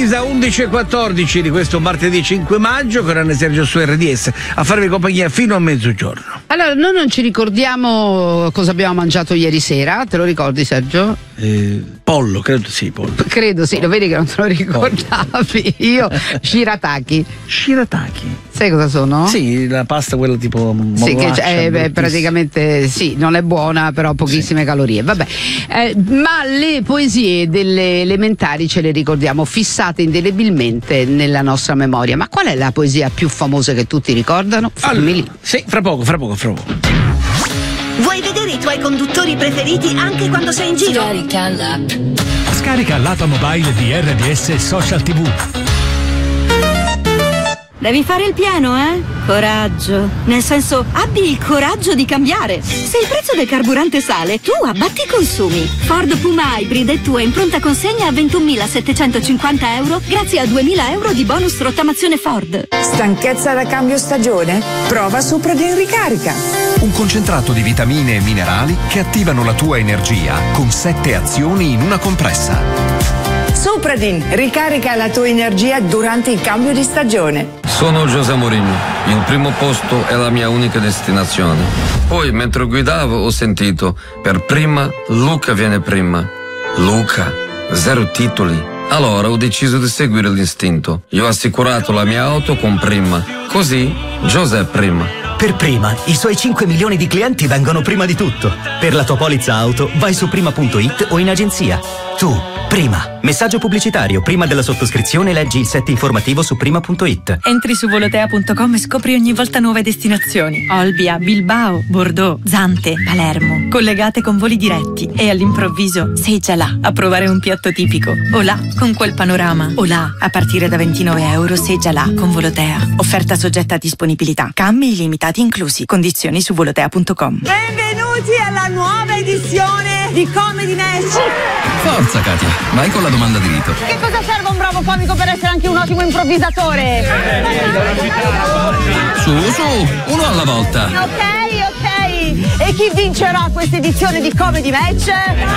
precisa 11:14 di questo martedì 5 maggio, con Anne Sergio su RDS a farvi compagnia fino a mezzogiorno. Allora, noi non ci ricordiamo cosa abbiamo mangiato ieri sera, te lo ricordi, Sergio? Pollo, credo sì, pollo. Credo sì, lo vedi che non te lo ricordavi. Io, shirataki. Shirataki? Sai cosa sono? Sì, la pasta quella tipo sì, che praticamente sì, non è buona, però pochissime calorie. Vabbè, ma le poesie delle elementari ce le ricordiamo fissate indelebilmente nella nostra memoria. Ma qual è la poesia più famosa che tutti ricordano? Fammi lì. Sì, fra poco. Vuoi vedere i tuoi conduttori preferiti anche quando sei in giro? Scarica l'app. Scarica l'app mobile di RDS Social TV. Devi fare il pieno, eh? Coraggio. Nel senso, abbi il coraggio di cambiare. Se il prezzo del carburante sale, tu abbatti i consumi. Ford Puma Hybrid è tua in pronta consegna a 21.750 euro grazie a 2.000 euro di bonus rottamazione Ford. Stanchezza da cambio stagione? Prova Supradin Ricarica. Un concentrato di vitamine e minerali che attivano la tua energia con 7 azioni in una compressa. Supradin ricarica la tua energia durante il cambio di stagione. Sono José Mourinho, il primo posto è la mia unica destinazione. Poi mentre guidavo ho sentito, per prima Luca viene prima. Luca, 0 titoli. Allora ho deciso di seguire l'istinto. Io ho assicurato la mia auto con Prima. Così José prima. Per Prima, i suoi 5 milioni di clienti vengono prima di tutto. Per la tua polizza auto vai su prima.it o in agenzia. Tu, Prima. Messaggio pubblicitario. Prima della sottoscrizione leggi il set informativo su prima.it. Entri su volotea.com e scopri ogni volta nuove destinazioni. Olbia, Bilbao, Bordeaux, Zante, Palermo. Collegate con voli diretti. E all'improvviso sei già là a provare un piatto tipico. O là, con quel panorama. O là, a partire da 29 euro sei già là con Volotea. Offerta soggetta a disponibilità. Cambi illimitati inclusi. Condizioni su volotea.com. Benvenuti alla nuova edizione di Comedy Match. Forza Katia, vai con la domanda di rito. Che cosa serve un bravo comico per essere anche un ottimo improvvisatore? Su, uno alla volta. Ok. E chi vincerà questa edizione di Comedy Match?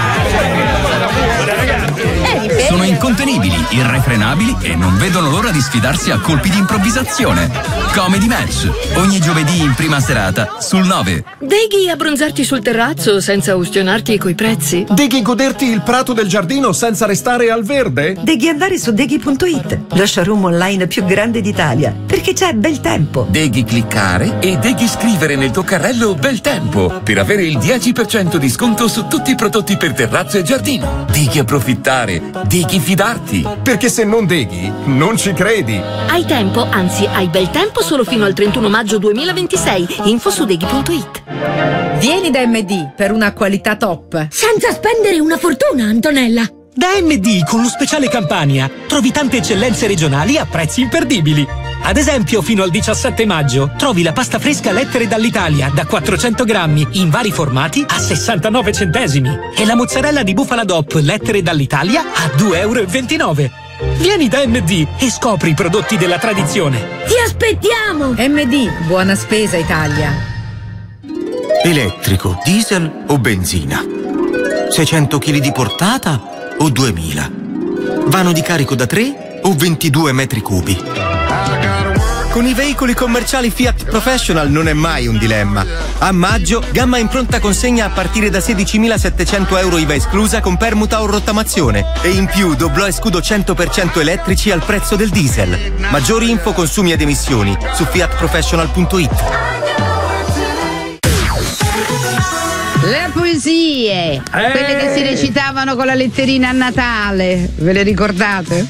Sono incontenibili, irrefrenabili e non vedono l'ora di sfidarsi a colpi di improvvisazione. Comedy Match, ogni giovedì in prima serata sul 9. Deghi abbronzarti sul terrazzo senza ustionarti coi prezzi? Deghi goderti il prato del giardino senza restare al verde? Deghi andare su deghi.it, lo showroom online più grande d'Italia, perché c'è bel tempo. Deghi cliccare e deghi scrivere nel tuo carrello bel tempo per avere il 10% di sconto su tutti i prodotti per terrazzo e giardino. Deghi approfittare, deghi fidarti. Perché se non deghi, non ci credi. Hai tempo, anzi hai bel tempo solo fino al 31 maggio 2026. Info su deghi.it. Vieni da MD per una qualità top. Senza spendere una fortuna, Antonella. Da MD con lo speciale Campania trovi tante eccellenze regionali a prezzi imperdibili. Ad esempio, fino al 17 maggio trovi la pasta fresca Lettere dall'Italia da 400 grammi in vari formati a 69 centesimi e la mozzarella di bufala DOP Lettere dall'Italia a 2,29 euro. Vieni da MD e scopri i prodotti della tradizione. Ti aspettiamo! MD, buona spesa Italia. Elettrico, diesel o benzina? 600 kg di portata o 2000? Vano di carico da 3 o 22 metri cubi? Con i veicoli commerciali Fiat Professional non è mai un dilemma. A maggio, gamma in pronta consegna a partire da 16.700 euro IVA esclusa con permuta o rottamazione. E in più doblò e scudo 100% elettrici al prezzo del diesel. Maggiori info, consumi ed emissioni su fiatprofessional.it. Le poesie, quelle che si recitavano con la letterina a Natale, ve le ricordate?